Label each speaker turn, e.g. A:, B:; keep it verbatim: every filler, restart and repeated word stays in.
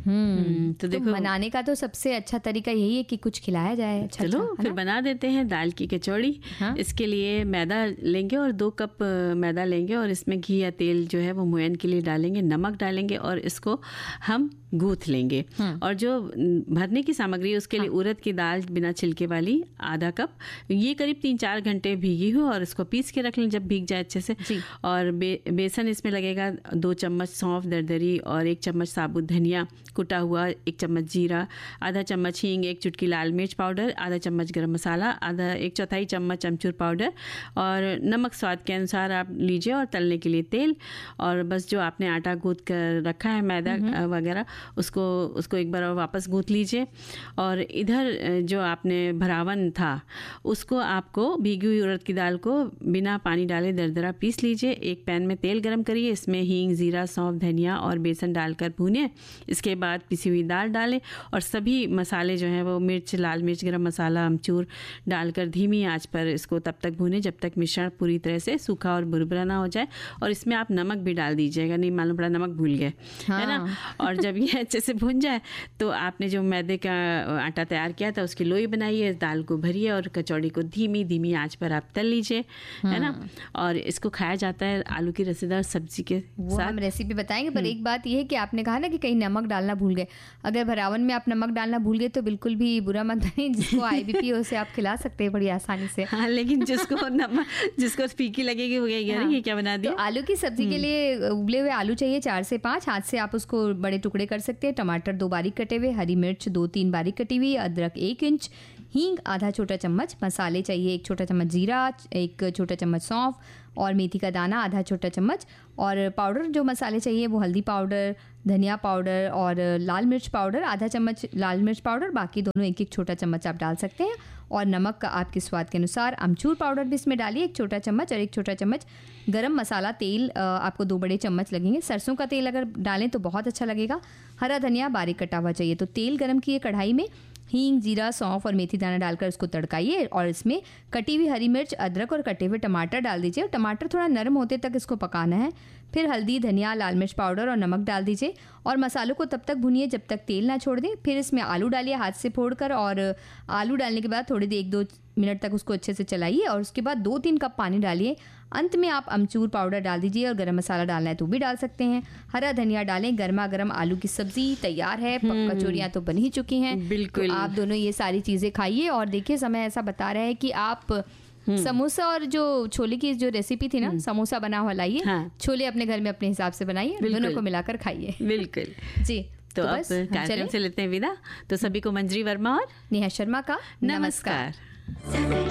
A: हम्म तो
B: तो
A: देखो,
B: मनाने का तो सबसे अच्छा तरीका यही है कि कुछ खिलाया जाए। अच्छा,
A: चलो
B: अच्छा, है
A: फिर
B: ना?
A: बना देते हैं दाल की कचौड़ी।
B: हाँ।
A: इसके लिए मैदा लेंगे और दो कप अ, मैदा लेंगे और इसमें घी या तेल जो है वो मुयन के लिए डालेंगे, नमक डालेंगे और इसको हम गूथ लेंगे। और जो न, भरने की सामग्री है उसके लिए उड़द की दाल बिना छिलके वाली आधा कप, ये करीब तीन चार घंटे भीगी हो और इसको पीस के रख लें जब भीग जाए अच्छे से।
B: जी।
A: और बे, बेसन इसमें लगेगा दो चम्मच सौंफ दरदरी और एक चम्मच साबुत धनिया कुटा हुआ, एक चम्मच जीरा, आधा चम्मच हींग, एक चुटकी लाल मिर्च पाउडर, आधा चम्मच गरम मसाला, आधा एक चौथाई चम्मच अमचूर पाउडर और नमक स्वाद के अनुसार आप लीजिए और तलने के लिए तेल। और बस जो आपने आटा गूंथ कर रखा है मैदा वगैरह उसको उसको एक बार वापस गूंथ लीजिए। और इधर जो आपने भरावन था उसको आपको भीगी हुई उड़द की दाल को बिना पानी डाले दरदरा पीस लीजिए। एक पैन में तेल गरम करिए, इसमें हींग, जीरा, सौंफ, धनिया और बेसन डालकर भूनिए। इसके बाद पिसी हुई दाल डालें और सभी मसाले जो हैं वो मिर्च, लाल मिर्च, गरम मसाला, अमचूर डालकर धीमी आंच पर इसको तब तक भूनें जब तक मिश्रण पूरी तरह से सूखा और बुरबुरा ना हो जाए। और इसमें आप नमक भी डाल दीजिएगा, नहीं मालूम पड़ा नमक भूल गए,
B: हाँ।
A: है ना। और जब ये अच्छे से भुन जाए तो आपने जो मैदे का आटा तैयार किया था उसकी लोई बनाइए, दाल को भरिए और कचौड़ी को धीमी धीमी आंच पर आप तल लीजिए, है ना। और इसको खाया जाता है आलू की रसेदार सब्जी के
B: वो
A: साथ।
B: हम रेसिपी बताएंगे, पर एक बात ये है कि आपने कहा ना कि कहीं नमक डालना भूल गए। अगर भरावन में आप नमक डालना भूल गए तो बिल्कुल भी बुरा मत बने, जिसको आईबीपी हो उसे आप खिला सकते हैं बड़ी आसानी से।
A: हाँ, लेकिन जिसको नमक जिसको फीकी लगेगी वो कहेगी अरे ये क्या बना दिया।
B: तो आलू की सब्जी के लिए उबले हुए आलू चाहिए चार से पाँच, हाथ से आप उसको बड़े टुकड़े कर सकते हैं। टमाटर दो बारीक कटे हुए, हरी मिर्च दो तीन बारीक कटी हुई, अदरक एक इंच, हींग आधा छोटा चम्मच, मसाले चाहिए एक छोटा चम्मच जीरा, एक छोटा चम्मच सौंफ और मेथी का दाना आधा छोटा चम्मच। और पाउडर जो मसाले चाहिए वो हल्दी पाउडर, धनिया पाउडर और लाल मिर्च पाउडर आधा चम्मच लाल मिर्च पाउडर, बाकी दोनों एक एक छोटा चम्मच आप डाल सकते हैं। और नमक का आपके स्वाद के अनुसार। अमचूर पाउडर भी इसमें डालिए एक छोटा चम्मच और एक छोटा चम्मच गरम मसाला। तेल आपको दो बड़े चम्मच लगेंगे, सरसों का तेल अगर डालें तो बहुत अच्छा लगेगा। हरा धनिया बारीक कटा हुआ चाहिए। तो तेल गरम किए कढ़ाई में हींग, जीरा, सौंफ और मेथी दाना डालकर उसको तड़काइए और इसमें कटी हुई हरी मिर्च, अदरक और कटे हुए टमाटर डाल दीजिए। और टमाटर थोड़ा नरम होते तक इसको पकाना है। फिर हल्दी, धनिया, लाल मिर्च पाउडर और नमक डाल दीजिए और मसालों को तब तक भूनिए जब तक तेल ना छोड़ दें। फिर इसमें आलू डालिए हाथ से फोड़कर और आलू डालने के बाद थोड़ी देर एक दो मिनट तक उसको अच्छे से चलाइए और उसके बाद दो तीन कप पानी डालिए। अंत में आप अमचूर पाउडर डाल दीजिए और गरम मसाला डालना है तो भी डाल सकते हैं। हरा धनिया डालें। गर्मा गर्म आलू की सब्जी तैयार है। कचौरियाँ तो बन ही चुकी हैं।
A: बिल्कुल।
B: तो आप दोनों ये सारी चीज़ें खाइए। और देखिए समय ऐसा बता रहा है कि आप समोसा और जो छोले की जो रेसिपी थी ना, समोसा बना हुआ लाइए। हाँ। छोले अपने घर में अपने हिसाब से बनाइए, दोनों को मिलाकर खाइए।
A: बिल्कुल
B: जी।
A: तो, तो अब कार्यक्रम से लेते हैं विदा। तो सभी को मंजरी वर्मा और
B: नेहा शर्मा का
A: नमस्कार।